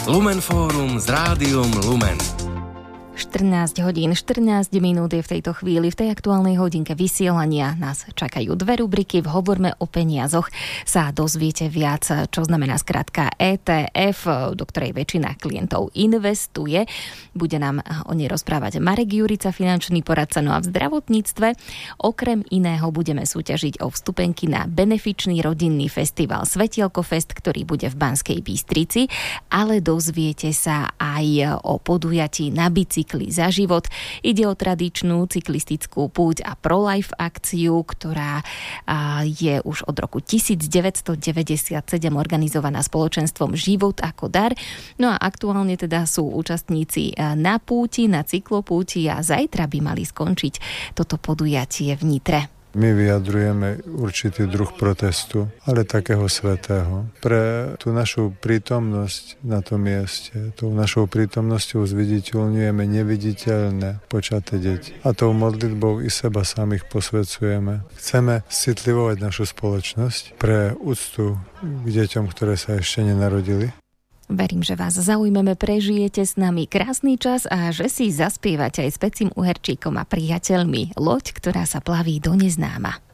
Lumen Fórum s Rádiom Lumen. 14 hodín, 14 minút je v tejto chvíli. V tej aktuálnej hodinke vysielania nás čakajú dve rubriky. V Hovorme o peniazoch sa dozviete viac, čo znamená skrátka ETF, do ktorej väčšina klientov investuje. Bude nám o nej rozprávať Marek Jurica, finančný poradca. No a v zdravotníctve okrem iného budeme súťažiť o vstupenky na benefičný rodinný festival Svetielkofest, ktorý bude v Banskej Bystrici, ale dozviete sa aj o podujatí na bicykli za život. Ide o tradičnú cyklistickú púť a pro-life akciu, ktorá je už od roku 1997 organizovaná spoločenstvom Život ako dar. No a aktuálne teda sú účastníci na púti, na cyklopúti a zajtra by mali skončiť toto podujatie v Nitre. My vyjadrujeme určitý druh protestu, ale takého svätého. Pre tú našu prítomnosť na tom mieste, tou našou prítomnosťou zviditeľňujeme neviditeľné počaté deti. A tou modlitbou i seba samých posvedzujeme. Chceme citlivovať našu spoločnosť pre úctu k deťom, ktoré sa ešte nenarodili. Verím, že vás zaujmeme, prežijete s nami krásny čas a že si zaspievate aj s Pecím Uherčíkom a priateľmi Loď, ktorá sa plaví do neznáma.